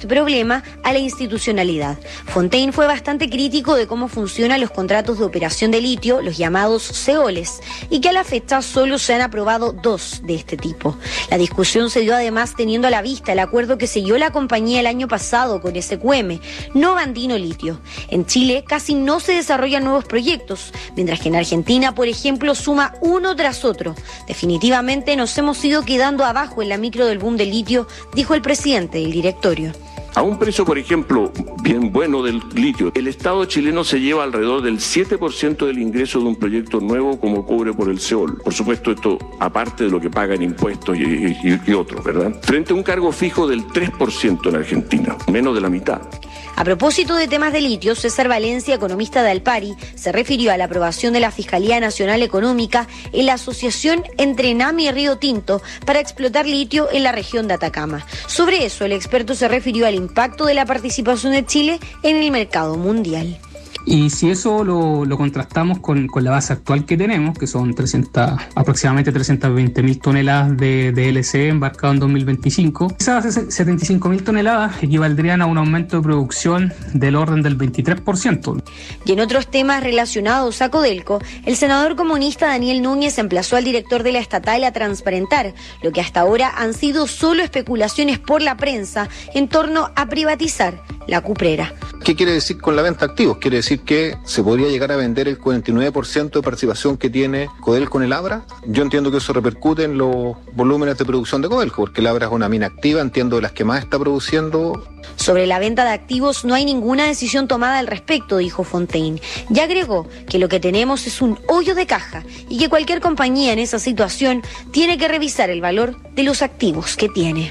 este problema a la institucionalidad. Fontaine fue bastante crítico de cómo funcionan los contratos de operación de litio, los llamados CEOLES, y que a la fecha solo se han aprobado 2 de este tipo. La discusión se dio además teniendo a la vista el acuerdo que selló la compañía el año pasado con SQM, Nova Andino Litio. En Chile casi no se desarrollan nuevos proyectos, mientras que en Argentina, por ejemplo, suma uno tras otro. Definitivamente nos hemos ido quedando abajo en la micro del boom del litio, dijo el presidente del directorio. A un precio, por ejemplo, bien bueno del litio, el Estado chileno se lleva alrededor del 7% del ingreso de un proyecto nuevo como cobre por el CEOL. Por supuesto, esto aparte de lo que pagan impuestos y otros, ¿verdad? Frente a un cargo fijo del 3% en Argentina, menos de la mitad. A propósito de temas de litio, César Valencia, economista de Alpari, se refirió a la aprobación de la Fiscalía Nacional Económica en la asociación entre Enami y Río Tinto para explotar litio en la región de Atacama. Sobre eso, el experto se refirió al impacto de la participación de Chile en el mercado mundial. Y si eso lo contrastamos con la base actual que tenemos, que son aproximadamente 320.000 toneladas de LCE embarcado en 2025, esas 75.000 toneladas equivaldrían a un aumento de producción del orden del 23%. Y en otros temas relacionados a Codelco, el senador comunista Daniel Núñez emplazó al director de la estatal a transparentar lo que hasta ahora han sido solo especulaciones por la prensa en torno a privatizar la cuprera. ¿Qué quiere decir con la venta de activos? Quiere decir que se podría llegar a vender el 49% de participación que tiene Codelco en el Abra. Yo entiendo que eso repercute en los volúmenes de producción de Codelco, porque el Abra es una mina activa, entiendo de las que más está produciendo. Sobre la venta de activos no hay ninguna decisión tomada al respecto, dijo Fontaine. Y agregó que lo que tenemos es un hoyo de caja y que cualquier compañía en esa situación tiene que revisar el valor de los activos que tiene.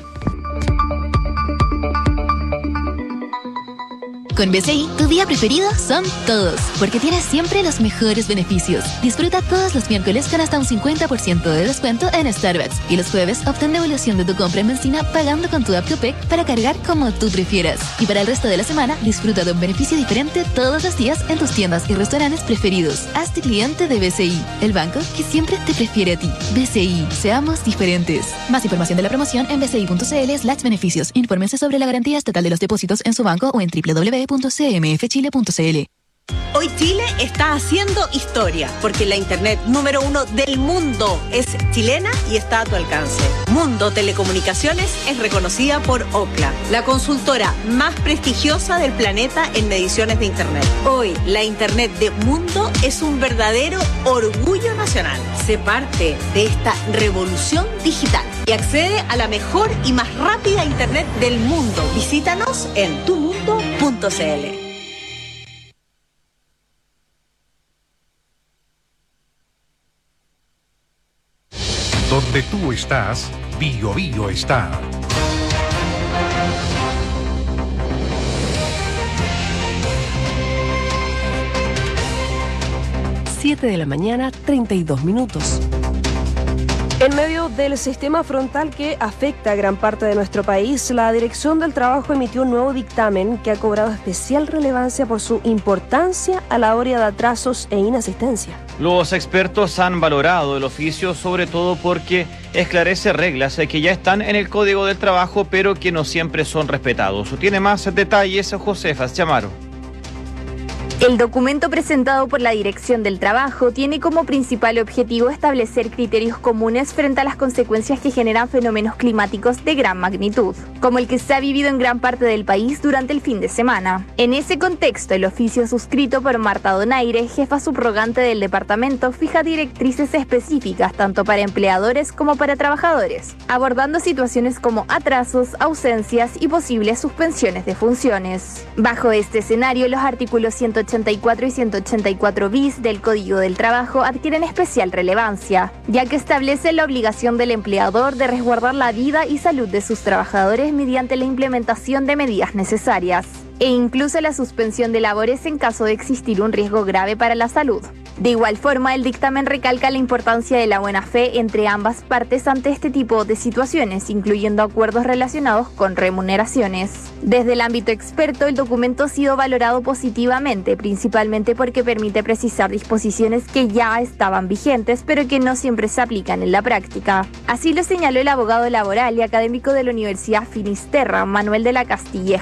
Con BCI, tu día preferido son todos, porque tienes siempre los mejores beneficios. Disfruta todos los miércoles con hasta un 50% de descuento en Starbucks. Y los jueves, obtén devolución de tu compra en benzina pagando con tu app Copec para cargar como tú prefieras. Y para el resto de la semana, disfruta de un beneficio diferente todos los días en tus tiendas y restaurantes preferidos. Hazte cliente de BCI, el banco que siempre te prefiere a ti. BCI, seamos diferentes. Más información de la promoción en bci.cl/beneficios. Infórmense sobre la garantía estatal de los depósitos en su banco o en www.cmfchile.cl. Hoy Chile está haciendo historia, porque la internet número 1 del mundo es chilena y está a tu alcance. Mundo Telecomunicaciones es reconocida por Ookla, la consultora más prestigiosa del planeta en mediciones de internet. Hoy, la internet de Mundo es un verdadero orgullo nacional. Sé parte de esta revolución digital y accede a la mejor y más rápida internet del mundo. Visítanos en tumundo.cl. Donde tú estás, Bio Bio está. Siete de la mañana, 32 minutos. En medio del sistema frontal que afecta a gran parte de nuestro país, la Dirección del Trabajo emitió un nuevo dictamen que ha cobrado especial relevancia por su importancia a la hora de atrasos e inasistencia. Los expertos han valorado el oficio, sobre todo porque esclarece reglas que ya están en el Código del Trabajo, pero que no siempre son respetados. Tiene más detalles Josefa Chamaro. El documento presentado por la Dirección del Trabajo tiene como principal objetivo establecer criterios comunes frente a las consecuencias que generan fenómenos climáticos de gran magnitud, como el que se ha vivido en gran parte del país durante el fin de semana. En ese contexto, el oficio suscrito por Marta Donaire, jefa subrogante del departamento, fija directrices específicas tanto para empleadores como para trabajadores, abordando situaciones como atrasos, ausencias y posibles suspensiones de funciones. Bajo este escenario, los artículos 184 y 184 bis del Código del Trabajo adquieren especial relevancia, ya que establecen la obligación del empleador de resguardar la vida y salud de sus trabajadores mediante la implementación de medidas necesarias, e incluso la suspensión de labores en caso de existir un riesgo grave para la salud. De igual forma, el dictamen recalca la importancia de la buena fe entre ambas partes ante este tipo de situaciones, incluyendo acuerdos relacionados con remuneraciones. Desde el ámbito experto, el documento ha sido valorado positivamente, principalmente porque permite precisar disposiciones que ya estaban vigentes, pero que no siempre se aplican en la práctica. Así lo señaló el abogado laboral y académico de la Universidad Finisterra, Manuel de la Castilleja.